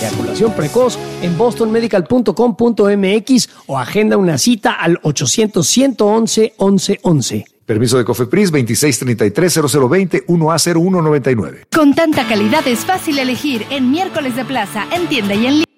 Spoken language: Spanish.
Eyaculación precoz en bostonmedical.com.mx o agenda una cita al 800-111-1111. Permiso de COFEPRIS 2633-0020 1A0199. Con tanta calidad es fácil elegir en Miércoles de Plaza, en tienda y en línea.